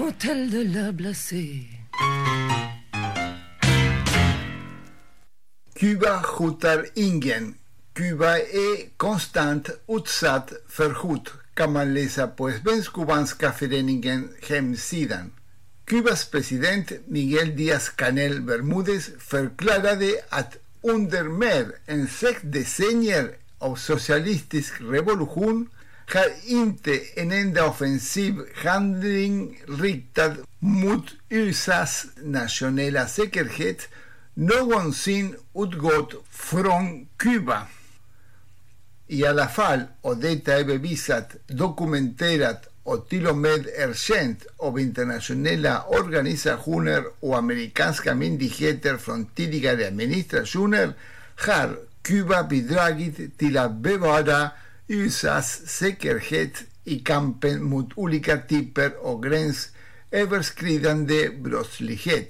hôtel de la Blasée. Kuba hotar ingen. Kuba är konstant utsatt för hot, kan man läsa på Svensk-kubanska föreningen hemsidan. Kubas president Miguel Díaz-Canel Bermúdez förklarade att under mer än 6 decennier av socialistisk revolution har inte en enda offensiv handling riktad mot USAs nationella säkerhet någonsin utgått från Kuba. I alla fall, och detta är bevisat, dokumenterat och till och med erkänt av internationella organisationer och amerikanska myndigheter från tidigare administrationer, har Kuba bidragit till att bevara USAs säkerhet i kampen mot olika typer av gränsöverskridande brottslighet,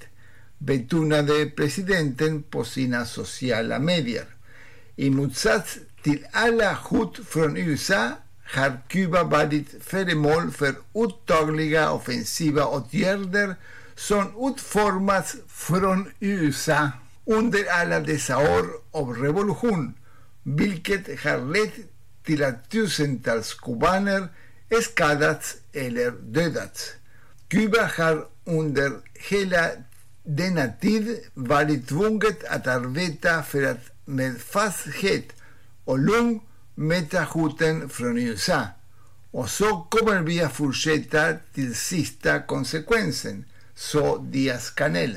betonade presidenten på sina sociala medier. I motsats till alla hot från USA har Kuba varit föremål för otagliga offensiva åtgärder som utformats från USA under alla dessa år av revolution, vilket har lett till att tusentals kubaner skadats eller dödats. Kuba har under hela denna tid varit tvunget att arbeta för att med fasthet och lugn möta hoten från USA. Och så kommer vi att fortsätta till sista konsekvensen, sa Díaz-Canel.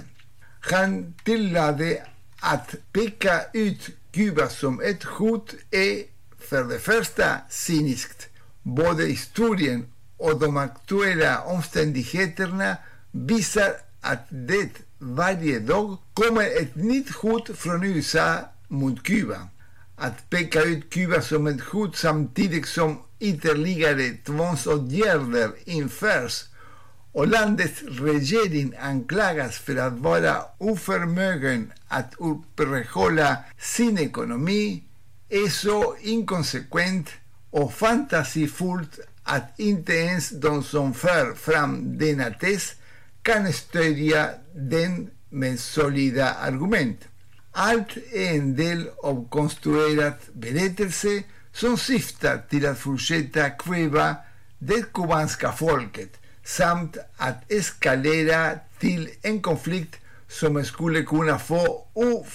Han tillade att peka ut Kuba som ett hot är för det första cyniskt. Både historien och de aktuella omständigheterna visar att det varje dag kommer ett nytt hot från USA mot Kuba. Att peka ut Kuba som ett hot samtidigt som ytterligare tvångsåtgärder införs och landets regering anklagas för att vara oförmögen att upprätthålla sin ekonomi är så inkonsekvent och fantasifullt att inte ens de som för fram denna tes kan stödja den med solida argument. Allt är en del av konstruerad berättelse som syftar till att fortsätta kväva det kubanska folket samt att eskalera till en konflikt som skulle kunna få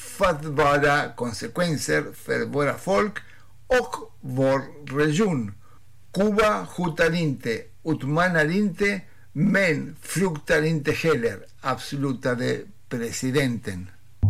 ofattbara konsekvenser för våra folk och vår region. Kuba hotar inte, utmanar inte, men fruktar inte heller, avslutade presidenten.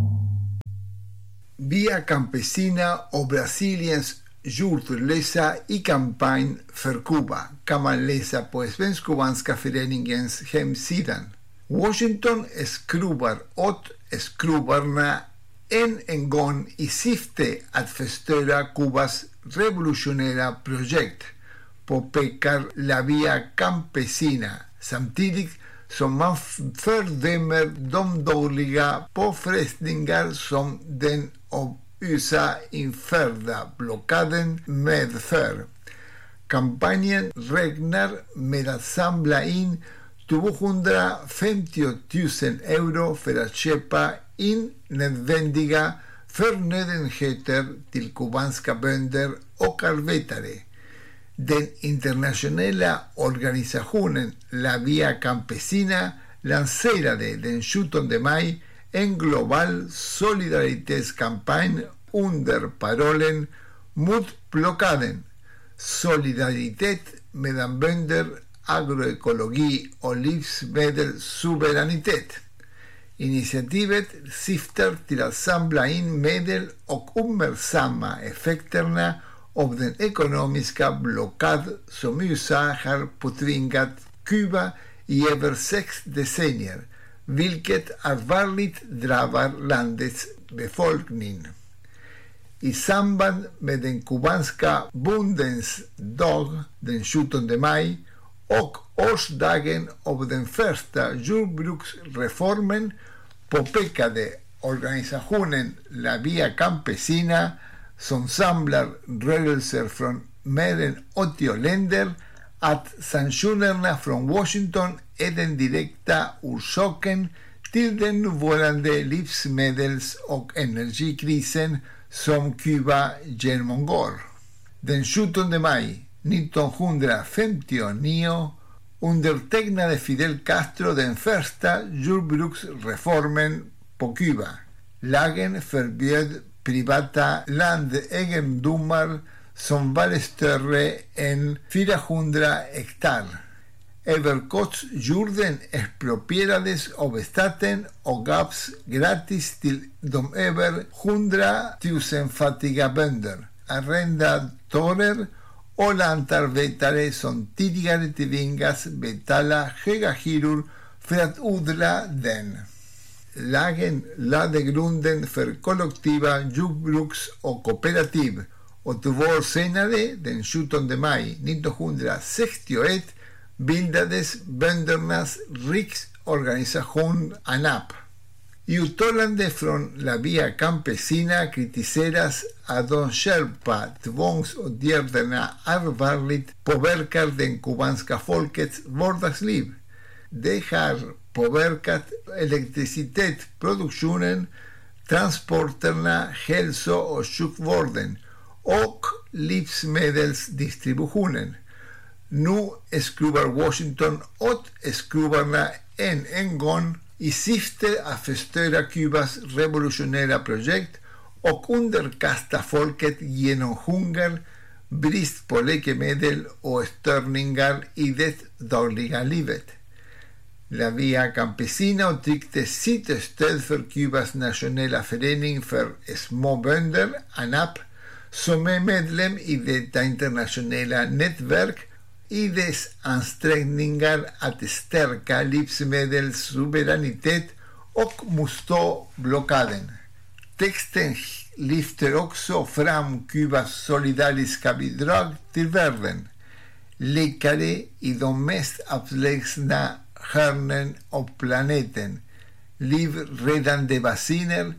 Via Campesina och Brasiliens jordlösa i kampanj för Kuba, kan man läsa på Svensk-kubanska föreningens hemsidan. Washington skruvar åt skruvarna än en gång i syfte att förstöra Kubas revolutionära projekt, påpekar La Via Campesina, samtidigt som man fördömer de dåliga påfrestningar som den av USA införda blockaden medför. Kampanjen räknar med att samla in 250 000 euro för att köpa in nödvändiga förnödenheter till kubanska bönder och arbetare. Den internationella organisationen La Via Campesina lanserade den 17 maj en global solidaritetskampanj under parollen mot blockaden, solidaritet mellan bönder, agroekologi och livsmedelssuveränitet. Initiativet syftar till att samla in medel och uppmärksamma effekterna av den ekonomiska blockad som USA har påtvingat Kuba i över 6 decennier, vilket allvarligt drabbar landets befolkning. I samband med den kubanska bondens dag den 17 maj och årsdagen av den första jordbruksreformen påpekade organisationen La Via Campesina, som samlar rörelser från mer än 80 länder, att sanktionerna från Washington är den direkta orsaken till den nuvarande livsmedels- och energikrisen som Kuba genomgår. Den 17 maj 1959 undertecknade Fidel Castro den första jordbruksreformen på Kuba. Lagen förbjöd privata landegendomar som var större än 400 hektar. Överskottsjorden exproprierades av staten och gavs gratis till de över 100 000 fattiga bönder, arrendatorer och lantarbetare som tidigare tvingats betala höga hyror för att odla den. Lagen lade grunden för kollektiva jordbruks- och kooperativ och 2 år senare, den 17 maj 1961, bildades böndernas riksorganisation ANAP. I uttalande från La Via Campesina kritiseras att de skärpa tvångsåtgärderna allvarligt påverkar den kubanska folkets vardagsliv. Det har påverkat elektricitetsproduktionen, transporterna, hälso- och sjukvården och livsmedelsdistributionen. Nu skruvar Washington åt skruvarna än en gång i syfte att förstöra Kubas revolutionära projekt och underkasta folket genom hunger, brist på läkemedel och störningar i det dagliga livet. La Via Campesina uttryckte sitt stöd för Kubas nationella förening för småbönder, ANAP, som är medlem i detta internationella nätverk i dess ansträngningar att stärka livsmedelssuveränitet och motstå blockaden. Texten lyfter också fram Kubas solidariska bidrag till världen. Läkare i de mest avlägsna hörnen av planeten, livräddande vacciner,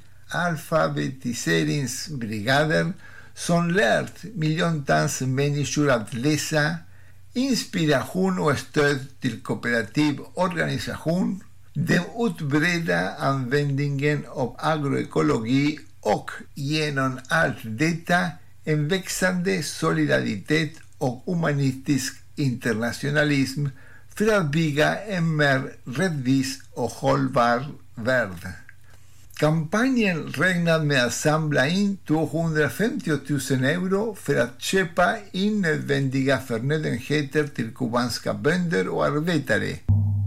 alfabetiseringsbrigader som lärt miljontals människor att läsa, inspiration och stöd till kooperativ organisation, den utbredda användningen av agroekologi och genom allt detta en växande solidaritet och humanistisk internationalism för att bygga en mer rättvis och hållbar värld. Kampanjen räknar med att samla in 250 000 euro för att köpa in nödvändiga förnödenheter till kubanska bönder och arbetare.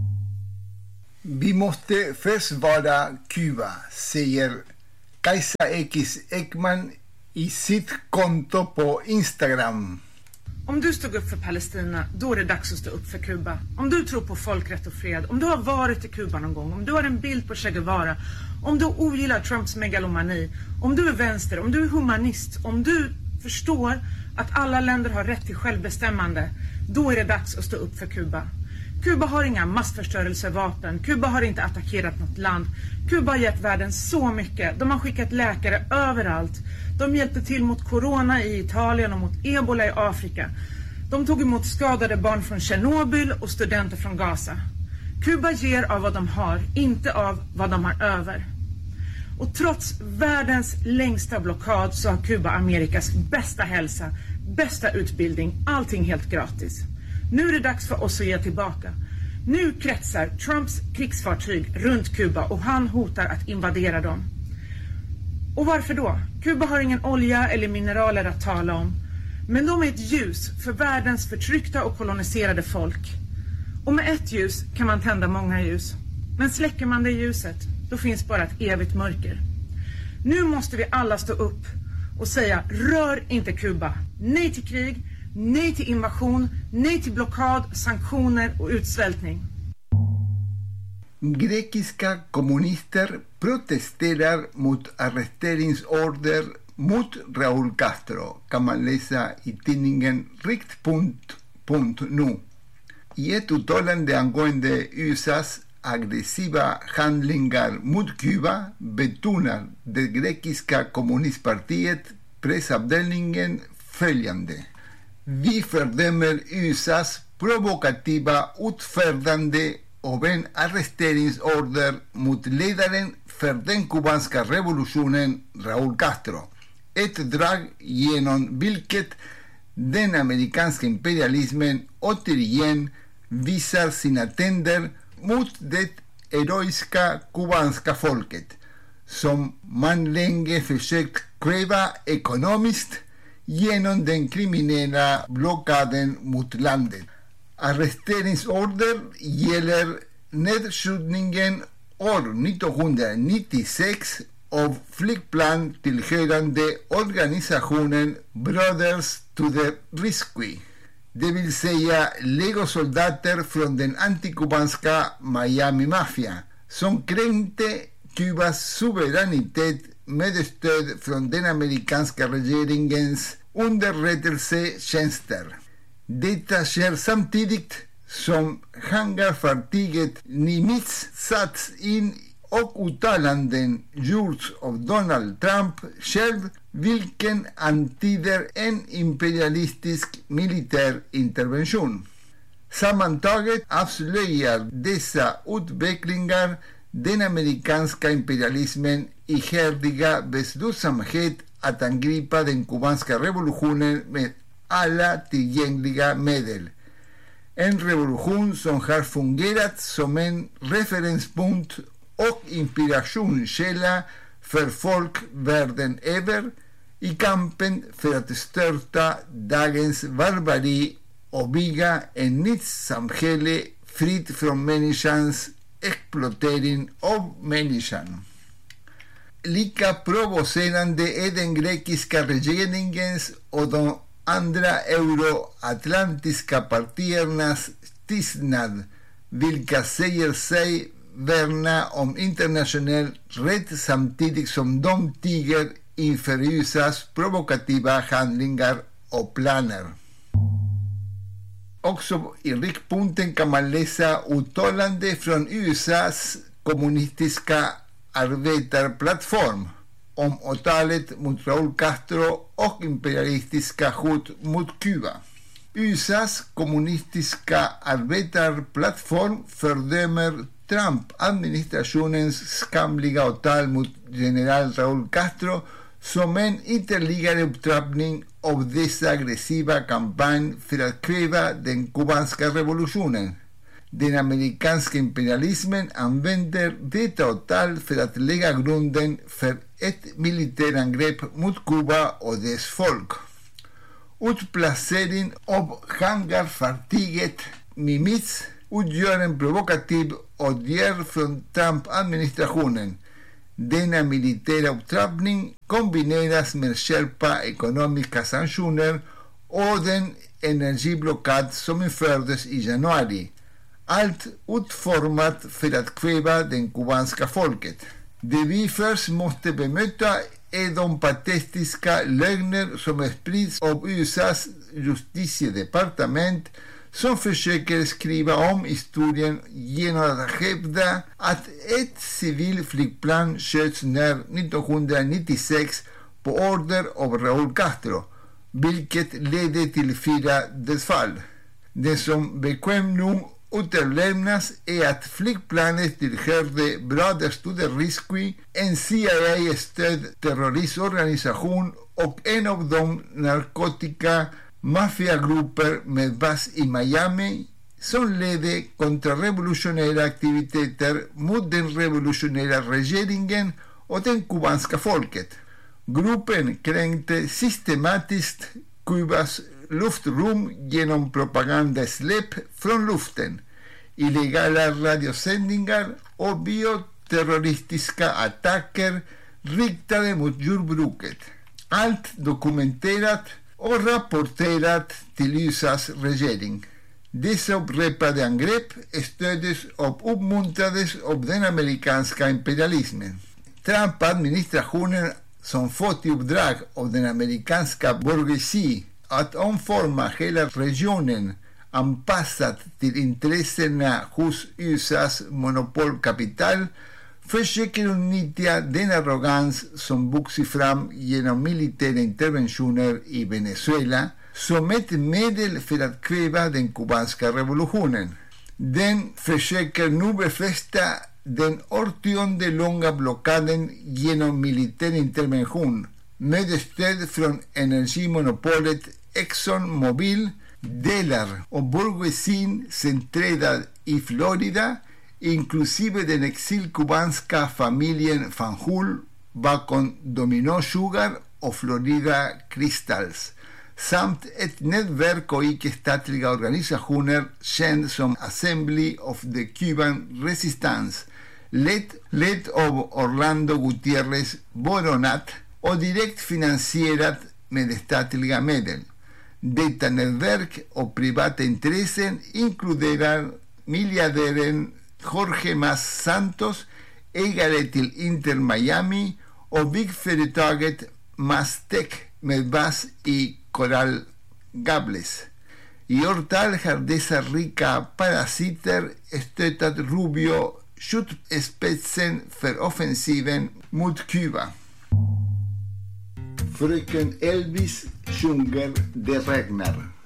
Vi måste försvara Kuba, säger Kajsa X. Ekman i sitt konto på Instagram. Om du stod upp för Palestina, då är det dags att stå upp för Kuba. Om du tror på folkrätt och fred, om du har varit i Kuba någon gång, om du har en bild på Che Guevara, om du ogillar Trumps megalomani, om du är vänster, om du är humanist, om du förstår att alla länder har rätt till självbestämmande, då är det dags att stå upp för Kuba. Kuba har inga massförstörelsevapen, Kuba har inte attackerat något land. Kuba har gett världen så mycket, de har skickat läkare överallt. De hjälpte till mot corona i Italien och mot ebola i Afrika. De tog emot skadade barn från Tjernobyl och studenter från Gaza. Kuba ger av vad de har, inte av vad de har över. Och trots världens längsta blockad så har Kuba Amerikas bästa hälsa, bästa utbildning, allting helt gratis. Nu är det dags för oss att ge tillbaka. Nu kretsar Trumps krigsfartyg runt Kuba och han hotar att invadera dem. Och varför då? Kuba har ingen olja eller mineraler att tala om. Men de är ett ljus för världens förtryckta och koloniserade folk. Och med ett ljus kan man tända många ljus. Men släcker man det ljuset, då finns bara ett evigt mörker. Nu måste vi alla stå upp och säga: rör inte Kuba. Nej till krig, nej till invasion, nej till blockad, sanktioner och utsvältning. Grekiska kommunister protesterar mot arresteringsorder mot Raúl Castro, kan man läsa i tidningen rikt.nu. I ett uttalande angående USAs aggressiva handlingar mot Kuba betonar det grekiska kommunistpartiet pressavdelningen följande: vi fördömer USAs provokativa utfärdande av en arresteringsorder mot ledaren för den kubanska revolutionen Raúl Castro. Ett drag genom vilket den amerikanska imperialismen återigen visar sina tänder mot det heroiska kubanska folket, som man länge försökt kväva ekonomiskt genom den kriminella blockaden mot landet. Arresteringsorder gäller nedskjutningen år 1996 av flygplan tillhörande organisationen Brothers to the Rescue, det vill säga legosoldater från den antikubanska Miami-maffia, som kränkte Kubas suveränitet med stöd från den amerikanska regeringens underrättelsetjänster. Detta sker samtidigt som hangarfartyget Nimitz satts in och uttalanden gjorts av Donald Trump själv, vilken antyder en imperialistisk militär intervention. Sammantaget avslöjar dessa utvecklingar den amerikanska imperialismen ihärdiga beslutsamhet att angripa den kubanska revolutionen med alla tillgängliga medel. En revolution som har fungerat som en referenspunkt och inspirationskälla för folk världen över i kampen för att störta dagens barbari och bygga ett nytt samhälle fritt från människans exploatering av människan. Lika provocerande är den grekiska regeringens och de andra euroatlantiska partiernas tystnad, vilka säger sig värna om internationell rätt samtidigt som de tiger inför USAs provokativa handlingar och planer. Också i riktpunkten kan man läsa uttalande från USAs kommunistiska arbetarplattform om åtalet mot Raúl Castro och imperialistiska hot mot Kuba. USAs kommunistiska arbetarplattform fördömer Trump-administrationens skamliga åtal mot general Raúl Castro som en ytterligare upptrappning av dessa aggressiva kampanj för att kväva den kubanska revolutionen. Den amerikanska imperialismen använder detta åtal för att lägga grunden för ett militärangrepp mot Kuba och dess folk. Utplacering av hangarfartyget Nimitz utgör en provokativ åtgärd från Trump-administrationen. Denna militära upptrappning kombineras med skärpa ekonomiska sanktioner och den energiblockad som infördes i januari. Allt utformat för att kväva den kubanska folket. Det vi först måste bemöta är de patetiska lögner som sprids av USAs justitiedepartement, som försöker skriva om historien genom att hävda att ett civilt flygplan sköts ner 1996 på order av Raúl Castro, vilket ledde till 4 dödsfall. Det som bekvämt nog utelämnas är att flygplanet tillhörde Brothers to the Rescue, en CIA-stödd terroristorganisation och en av de narkotika-maffiagrupper med bas i Miami som ledde kontrarevolutionära aktiviteter mot den revolutionära regeringen och det kubanska folket. Gruppen kränkte systematiskt Kubas luftrum genom propagandasläpp från luften, illegala radiosändningar och bioterroristiska attacker riktade mot jordbruket. Allt dokumenterat och rapporterat till USAs regering. Dessa upprepade angrepp stöddes och uppmuntrades av den amerikanska imperialismen. Trump-administrationen, som fått i uppdrag av den amerikanska borgersi att omforma hela regionen anpassat till intressena hos USAs monopolkapital, försöker utnyttja den arrogans som vuxit fram genom militära interventioner i Venezuela som ett medel för att kväva den kubanska revolutionen. Den försöker nu befästa den årtiondelånga blockaden genom militär intervention med stöd från energimonopolet ExxonMobil, delar av bourgeoisien centrerad i Florida, inklusive den exilkubanska familjen Fanjul bakom Domino Sugar och Florida Crystals, samt ett nätverk av icke-statliga organisationer känd som Assembly of the Cuban Resistance, ledd av Orlando Gutierrez Boronat och direkt finansierat med statliga medel. Detta nätverk och privata intressen inkluderar miljardären Jorge Mas Santos, ägare till Inter Miami, och byggföretaget Mastec med bas i Coral Gables. I årtal har dessa rika parasiter stöttat Rubio spetsen för offensiven mot Kuba. Fröken Elvis sjunger Det regnar.